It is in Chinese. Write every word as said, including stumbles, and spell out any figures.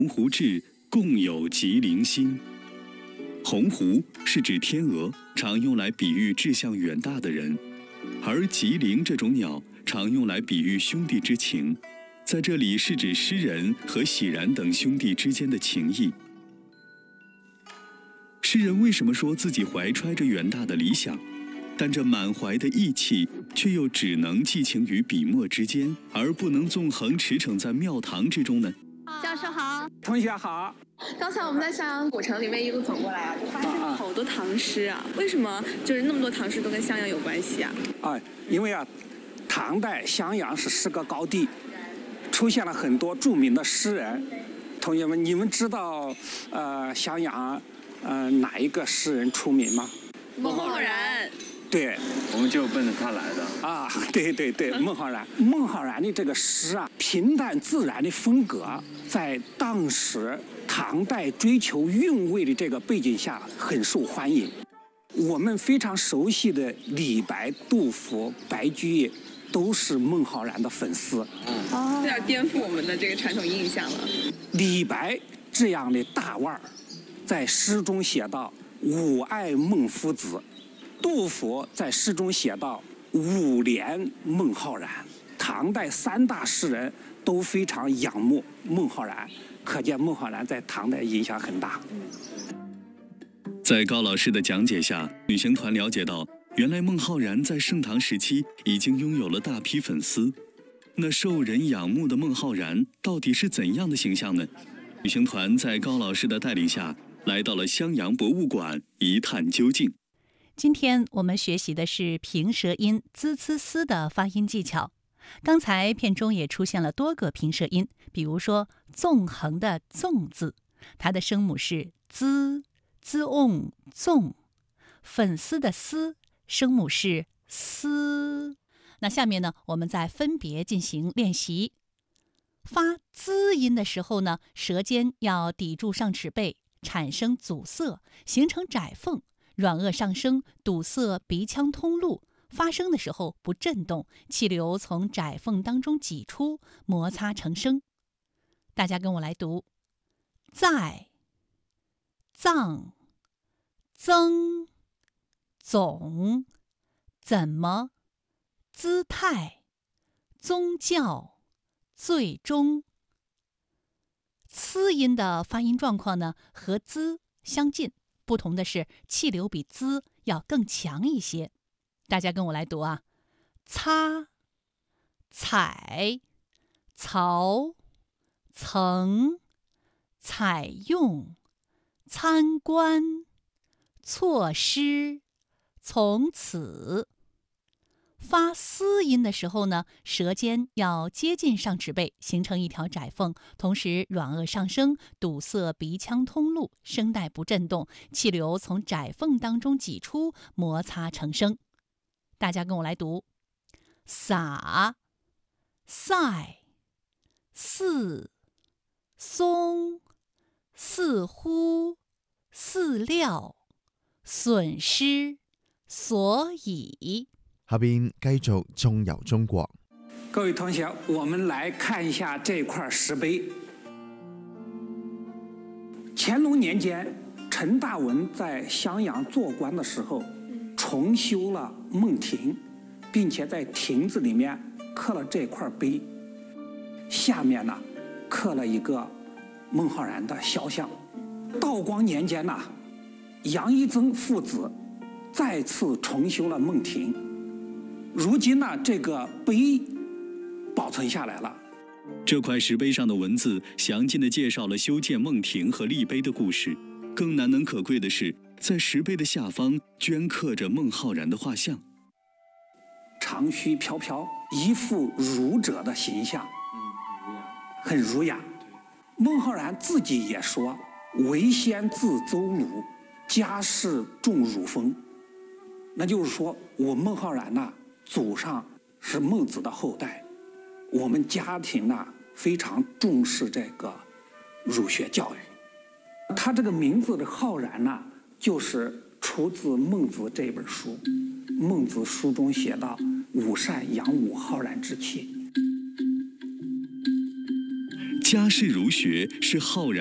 鸿鹄志，共有吉林心。鸿鹄是指天鹅，常用来比喻志向远大的人，而吉林这种鸟常用来比喻兄弟之情，在这里是指诗人和喜然等兄弟之间的情谊。诗人为什么说自己怀揣着远大的理想，但这满怀的义气却又只能寄情于笔墨之间，而不能纵横驰骋在庙堂之中呢？ 教授好， 同学好。 刚才我们在襄阳古城里面一路走过来啊，就发现了好多唐诗啊。为什么就是那么多唐诗都跟襄阳有关系啊？ 啊，因为啊，唐代襄阳是诗歌高地，出现了很多著名的诗人。同学们，你们知道呃襄阳呃哪一个诗人出名吗？ 孟浩然。 对， 我们就奔着他来的啊！对对对，孟浩然，孟浩然的这个诗啊，平淡自然的风格，在当时唐代追求韵味的这个背景下，很受欢迎。我们非常熟悉的李白、杜甫、白居易，都是孟浩然的粉丝。 哦，有点颠覆我们的这个传统印象了。 李白这样的大腕儿，在诗中写道：“吾爱孟夫子。”杜甫在诗中写道：“吾怜孟浩然。”唐代三大诗人都非常仰慕孟浩然，可见孟浩然在唐代影响很大。 在高老师的讲解下，旅行团了解到，原来孟浩然在盛唐时期已经拥有了大批粉丝。那受人仰慕的孟浩然到底是怎样的形象呢？旅行团在高老师的带领下，来到了襄阳博物馆一探究竟。 今天我们学习的是平舌音 z c s 的发音技巧。刚才片中也出现了多个平舌音，比如说纵横的纵字，它的声母是 z z on 纵；粉丝的丝声母是 s。那下面呢，我们再分别进行练习。发 z 音的时候呢，舌尖要抵住上齿背，产生阻塞，形成窄缝。软腭上升，堵塞鼻腔通路，发声的时候不震动，气流从窄缝当中挤出，摩擦成声。大家跟我来读：在、藏、增、总、怎么、姿态、宗教、最终。呲音的发音状况呢，和滋相近。不同的是，气流比滋要更强一些。大家跟我来读啊：擦、采、曹、曾、采用、参观、措施、从此。发嘶音的时候呢，舌尖要接近上齿背，形成一条窄缝，同时软腭上升，堵塞鼻腔通路，声带不震动，气流从窄缝当中挤出，摩擦成声。大家跟我来读：撒、赛、似、松、似乎、饲料、损失、所以。 下邊繼續縱遊中國。 各位同學，我們來看一下這塊石碑。乾隆年間，陳大文在襄陽做官的時候，重修了孟庭，並且在亭子裡面刻了這塊碑，下面呢刻了一個孟浩然的肖像。道光年間呢，楊一曾父子再次重修了孟庭。如今呢，这个碑保存下来了。 这块石碑上的文字详尽地介绍了修建孟庭和立碑的故事。更难能可贵的是，在石碑的下方镌刻着孟浩然的画像， 长须飘飘，一副儒者的形象，很儒雅。孟浩然自己也说：“为先自邹鲁，家世重儒风。”那就是说，我孟浩然呢，祖上是孟子的后代，我们家庭呢非常重视这个儒学教育。他这个名字的浩然呢，就是出自孟子这本书。孟子书中写道：“吾善养吾浩然之气。” 家世儒学是浩然